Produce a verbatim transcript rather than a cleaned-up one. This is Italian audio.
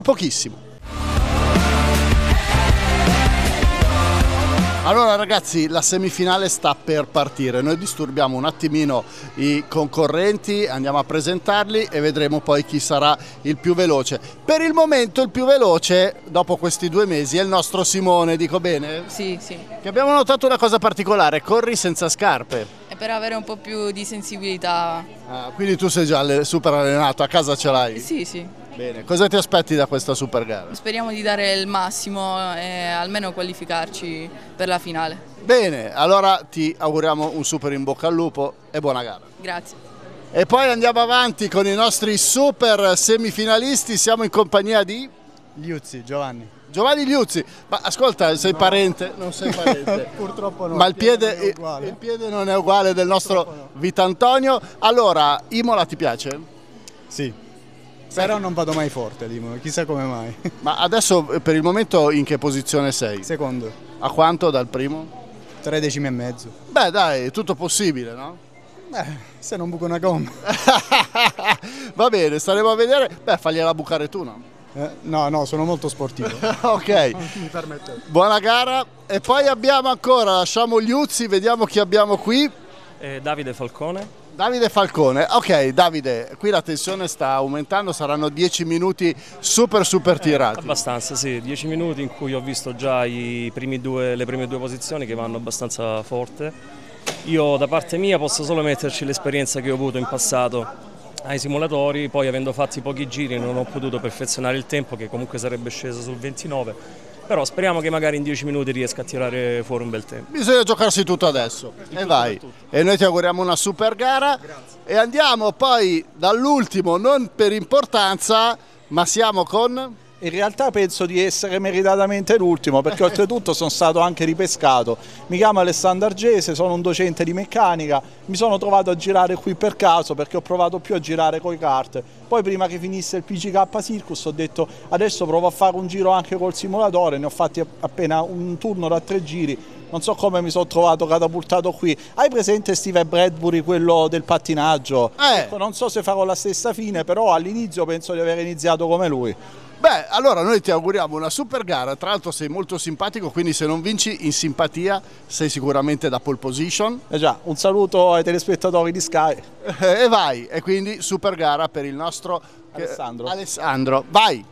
Pochissimo. Allora ragazzi, la semifinale sta per partire, noi disturbiamo un attimino i concorrenti, andiamo a presentarli e vedremo poi chi sarà il più veloce. Per il momento il più veloce, dopo questi due mesi, è il nostro Simone, dico bene? Sì, sì. Che abbiamo notato una cosa particolare, corri senza scarpe. È per avere un po' più di sensibilità. Ah, quindi tu sei già super allenato, a casa ce l'hai? Sì, sì. Bene, cosa ti aspetti da questa super gara? Speriamo di dare il massimo e almeno qualificarci per la finale. Bene, allora ti auguriamo un super in bocca al lupo e buona gara. Grazie. E poi andiamo avanti con i nostri super semifinalisti, siamo in compagnia di Liuzzi, Giovanni. Giovanni Liuzzi. Ma ascolta, sei no. parente? Non sei parente. Purtroppo no. Ma il piede, il, piede il piede non è uguale del nostro no. Vitantonio. Allora, Imola ti piace? Sì. Però non vado mai forte, Imola, chissà come mai. Ma adesso per il momento in che posizione sei? Secondo. A quanto dal primo? Tre decimi e mezzo. Beh dai, è tutto possibile, no? Beh, se non buco una gomma. Va bene, staremo a vedere. Beh, fagliela bucare tu, no? Eh, no, no, sono molto sportivo. Ok, mi permette. Buona gara. E poi abbiamo ancora, lasciamo gli Uzzi, vediamo chi abbiamo qui. Eh, Davide Falcone. Davide Falcone, ok Davide, qui la tensione sta aumentando, saranno dieci minuti super super tirati. Eh, abbastanza, sì, dieci minuti in cui ho visto già i primi due, le prime due posizioni che vanno abbastanza forte. Io da parte mia posso solo metterci l'esperienza che ho avuto in passato ai simulatori, poi avendo fatti pochi giri non ho potuto perfezionare il tempo che comunque sarebbe sceso sul ventinove. Però speriamo che magari in dieci minuti riesca a tirare fuori un bel tempo. Bisogna giocarsi tutto adesso. E tutto vai. E noi ti auguriamo una super gara. Grazie. E andiamo poi dall'ultimo, non per importanza, ma siamo con... In realtà penso di essere meritatamente l'ultimo, perché oltretutto sono stato anche ripescato. Mi chiamo Alessandro Argese, sono un docente di meccanica, mi sono trovato a girare qui per caso perché ho provato più a girare coi kart. Poi prima che finisse il P G K Circus ho detto adesso provo a fare un giro anche col simulatore, ne ho fatti appena un turno da tre giri. Non so come mi sono trovato catapultato qui. Hai presente Steve Bradbury, quello del pattinaggio? Eh. Ecco, non so se farò la stessa fine, però all'inizio penso di aver iniziato come lui. Beh, allora noi ti auguriamo una super gara, tra l'altro sei molto simpatico, quindi se non vinci in simpatia sei sicuramente da pole position. Eh già, un saluto ai telespettatori di Sky. E vai, e quindi super gara per il nostro Alessandro. Alessandro, vai!